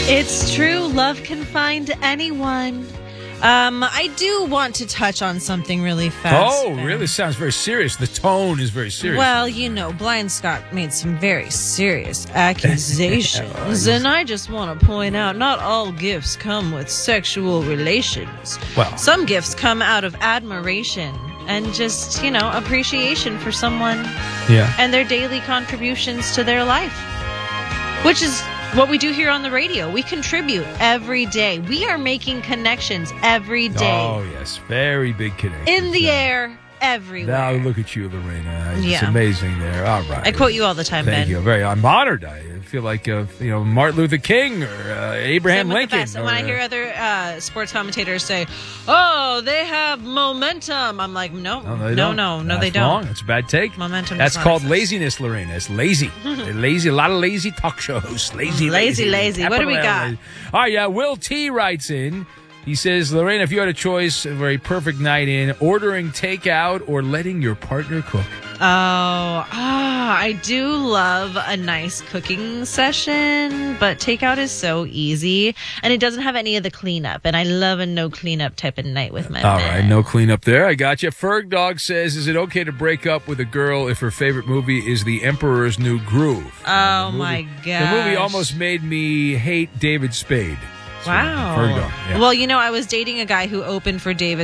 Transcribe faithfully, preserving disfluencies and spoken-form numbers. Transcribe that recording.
It's true. Love can find anyone. Um, I do want to touch on something really fast. Oh, Ben. really? Sounds very serious. The tone is very serious. Well, you know, Blind Scott made some very serious accusations, and I just want to point out, not all gifts come with sexual relations. Well, some gifts come out of admiration and just, you know, appreciation for someone yeah. and their daily contributions to their life, which is what we do here on the radio. We contribute every day. We are making connections every day. Oh, yes. Very big connection. In the air, everywhere. Now look at you, Lorena. It's Yeah. amazing there. All right. I quote you all the time, Thank Ben. you. Very. I'm honored. I feel like uh, you know Martin Luther King or uh, Abraham Same with the Lincoln. best. Or, When I hear other uh, sports commentators say, "Oh, they have momentum," I'm like, "No, no, no, they no, don't. no, no That's they don't." Wrong. It's a bad take. Momentum. That's does not called exist. laziness, Lorena. It's lazy. They're lazy. A lot of lazy talk shows. Lazy, Lazy, lazy. What do we Capital L, got? lazy. All right. Yeah. Will T writes in. He says, Lorena, if you had a choice for a perfect night in, ordering takeout or letting your partner cook. Oh, ah, I do love a nice cooking session, but takeout is so easy, and it doesn't have any of the cleanup, and I love a no cleanup type of night with my All man. right, no cleanup there. I got you. Ferg Dog says, is it okay to break up with a girl if her favorite movie is The Emperor's New Groove? Oh, movie, my gosh. The movie almost made me hate David Spade. So, Wow. Ferg Dog, yeah. Well, you know, I was dating a guy who opened for David